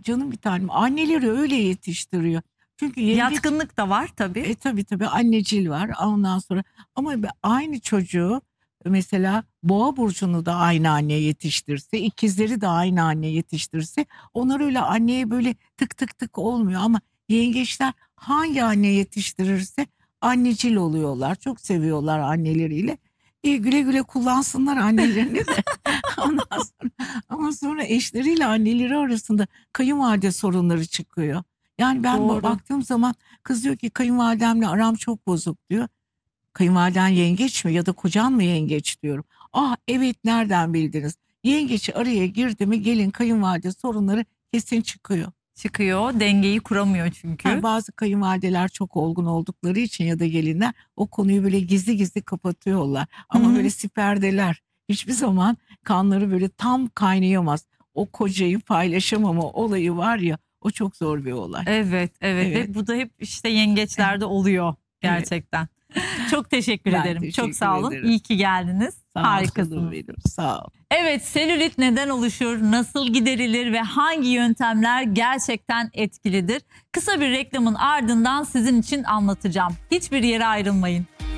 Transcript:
canım bir tanem, anneleri öyle yetiştiriyor. Çünkü yengeç, Yatkınlık da var tabii. tabii annecil var ondan sonra, ama aynı çocuğu mesela Boğa burcunu da aynı anne yetiştirse, ikizleri de aynı anne yetiştirse, onlar öyle anneye böyle tık tık tık olmuyor, ama yengeçler hangi anne yetiştirirse annecil oluyorlar. Çok seviyorlar anneleriyle. Güle güle kullansınlar annelerini de. Ondan sonra, ama sonra eşleriyle anneleri arasında kayınvalide sorunları çıkıyor. Yani ben Doğru. baktığım zaman kız diyor ki kayınvalidemle aram çok bozuk diyor. Kayınvaliden yengeç mi ya da kocan mı yengeç diyorum. Ah evet, nereden bildiniz? Yengeç araya girdi mi gelin kayınvalide sorunları kesin çıkıyor. Çıkıyor, dengeyi kuramıyor çünkü. Yani bazı kayınvalideler çok olgun oldukları için ya da gelinler o konuyu böyle gizli gizli kapatıyorlar. Ama Hı hı. böyle siperdeler. Hiçbir zaman kanları böyle tam kaynayamaz. O kocayı paylaşamama olayı var ya, o çok zor bir olay. Evet. Evet. Ve bu da hep işte yengeçlerde oluyor Evet. gerçekten. Çok teşekkür Ben ederim. Çok teşekkür sağ olun. ederim. İyi ki geldiniz. Sağ ol canım Harikasınız. benim. Sağ ol. Evet, selülit neden oluşur, nasıl giderilir ve hangi yöntemler gerçekten etkilidir? Kısa bir reklamın ardından sizin için anlatacağım. Hiçbir yere ayrılmayın.